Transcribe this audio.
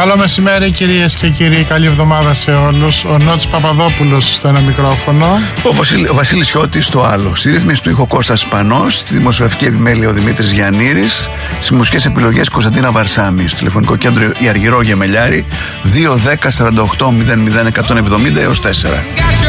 Καλό μεσημέρι κυρίες και κύριοι, καλή εβδομάδα σε όλους. Ο Νότης Παπαδόπουλος στο ένα μικρόφωνο. Ο Βασίλης Χιώτης στο άλλο. Στη ρύθμιση του ήχο Κώστας Πανός. Στη δημοσιογραφική επιμέλεια ο Δημήτρης Γιαννήρης. Στις μουσικές επιλογές Κωνσταντίνα Βαρσάμι. Στο τηλεφωνικό κέντρο η Αργυρό Γεμελιάρη 210 48 00 170 έως 4.